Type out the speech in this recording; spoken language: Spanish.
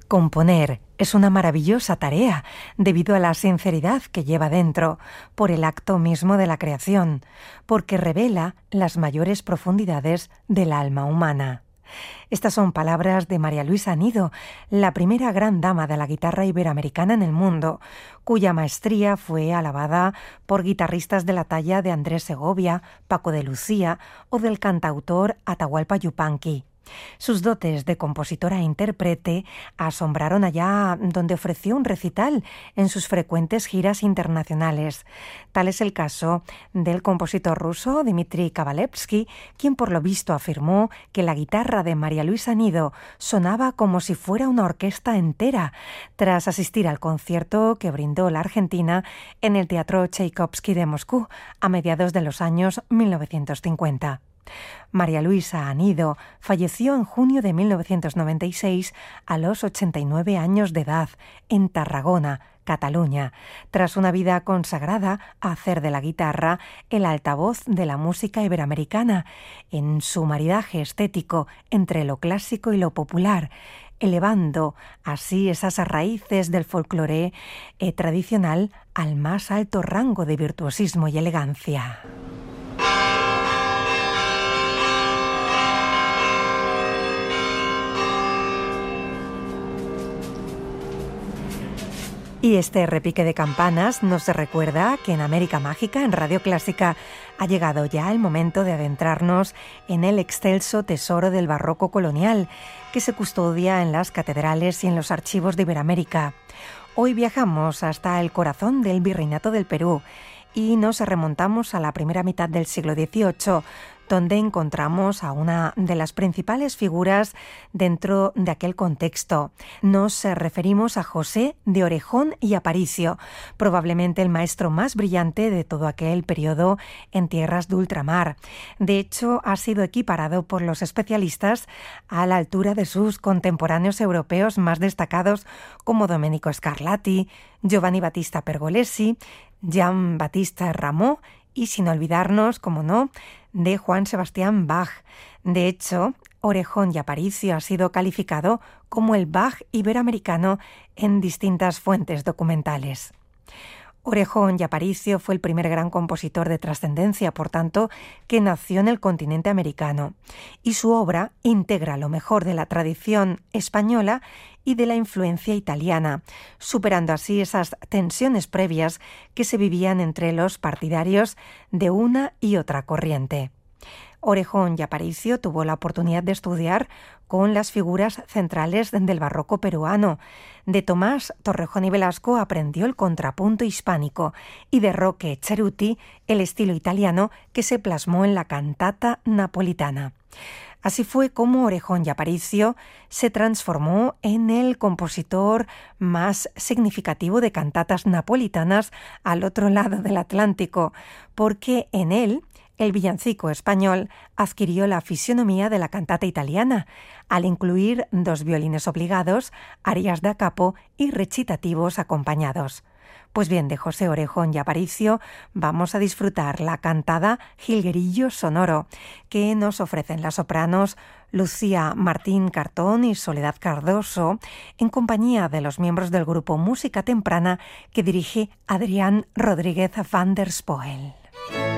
Componer es una maravillosa tarea debido a la sinceridad que lleva dentro, por el acto mismo de la creación, porque revela las mayores profundidades del alma humana. Estas son palabras de María Luisa Anido, la primera gran dama de la guitarra iberoamericana en el mundo, cuya maestría fue alabada por guitarristas de la talla de Andrés Segovia, Paco de Lucía o del cantautor Atahualpa Yupanqui. Sus dotes de compositora e intérprete asombraron allá donde ofreció un recital en sus frecuentes giras internacionales. Tal es el caso del compositor ruso Dmitri Kabalevsky, quien por lo visto afirmó que la guitarra de María Luisa Anido sonaba como si fuera una orquesta entera, tras asistir al concierto que brindó la Argentina en el Teatro Tchaikovsky de Moscú a mediados de los años 1950. María Luisa Anido falleció en junio de 1996 a los 89 años de edad en Tarragona, Cataluña, tras una vida consagrada a hacer de la guitarra el altavoz de la música iberoamericana, en su maridaje estético entre lo clásico y lo popular, elevando así esas raíces del folclore tradicional al más alto rango de virtuosismo y elegancia. Y este repique de campanas nos recuerda que en América Mágica, en Radio Clásica, ha llegado ya el momento de adentrarnos en el excelso tesoro del barroco colonial que se custodia en las catedrales y en los archivos de Iberoamérica. Hoy viajamos hasta el corazón del Virreinato del Perú y nos remontamos a la primera mitad del siglo XVIII, donde encontramos a una de las principales figuras dentro de aquel contexto. Nos referimos a José de Orejón y Aparicio, probablemente el maestro más brillante de todo aquel periodo en tierras de ultramar. De hecho, ha sido equiparado por los especialistas a la altura de sus contemporáneos europeos más destacados como Domenico Scarlatti, Giovanni Battista Pergolesi, Jean Baptiste Rameau y, sin olvidarnos, como no, de Juan Sebastián Bach. De hecho, Orejón y Aparicio ha sido calificado como el Bach iberoamericano en distintas fuentes documentales. Orejón y Aparicio fue el primer gran compositor de trascendencia, por tanto, que nació en el continente americano, y su obra integra lo mejor de la tradición española y de la influencia italiana, superando así esas tensiones previas que se vivían entre los partidarios de una y otra corriente. Orejón y Aparicio tuvo la oportunidad de estudiar con las figuras centrales del barroco peruano. De Tomás Torrejón y Velasco aprendió el contrapunto hispánico y de Roque Ceruti el estilo italiano que se plasmó en la cantata napolitana. Así fue como Orejón y Aparicio se transformó en el compositor más significativo de cantatas napolitanas al otro lado del Atlántico, porque en él el villancico español adquirió la fisionomía de la cantata italiana, al incluir 2 violines obligados, arias da capo y recitativos acompañados. Pues bien, de José Orejón y Aparicio vamos a disfrutar la cantada Jilguerillo Sonoro, que nos ofrecen las sopranos Lucía Martín Cartón y Soledad Cardoso, en compañía de los miembros del grupo Música Temprana que dirige Adrián Rodríguez van der Spoel.